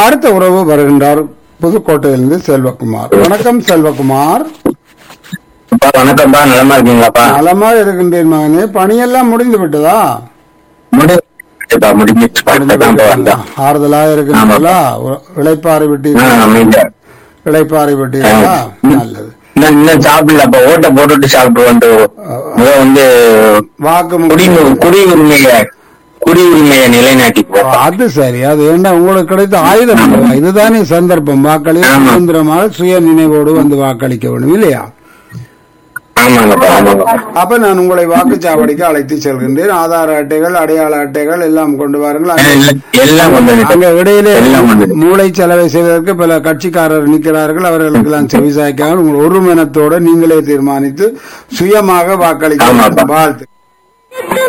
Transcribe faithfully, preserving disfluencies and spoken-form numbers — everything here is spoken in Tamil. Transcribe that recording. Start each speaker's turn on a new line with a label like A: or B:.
A: அடுத்த உறவு வருகின்றார் புதுக்கோட்டையிலிருந்து செல்வகுமார். வணக்கம் செல்வகுமார்.
B: வணக்கம்ப்பா, நலமா இருக்கீங்களாப்பா?
A: நலமா இருக்கின்றேன் மகனே. பணியெல்லாம் முடிந்து விட்டதா? ஆறுதலா இருக்கின்றீங்களா? இளைப்பாறை விட்டீர்களா? இளைப்பாறை விட்டீர்களா? நல்லது.
B: இன்னும் சாப்பிடலப்பா, ஓட்ட போட்டுட்டு சாப்பிட்டு வந்து வந்து
A: வாக்கு
B: குடியுரிமைய குடியுரிமையை நிலைநாட்டி
A: அது சரி. அது என்ன உங்களுக்கு கிடைத்த ஆயுதம்? இதுதானே சந்தர்ப்பம். வாக்களிக்க சுதந்திரமாக சுய நினைவோடு வந்து வாக்களிக்க வேண்டும் இல்லையா? அப்ப நான் உங்களை வாக்குச்சாவடிக்கு அழைத்து செல்கின்றேன். ஆதார அட்டைகள், அடையாள அட்டைகள் எல்லாம் கொண்டு வாருங்கள். அங்க இடையிலே மூளை செலவை செய்வதற்கு பல கட்சிக்காரர் நிற்கிறார்கள். அவர்களுக்கு எல்லாம் செவிசாய்க்காமல் உங்கள் ஒரு மனத்தோட நீங்களே தீர்மானித்து சுயமாக வாக்களிக்க வாழ்த்து.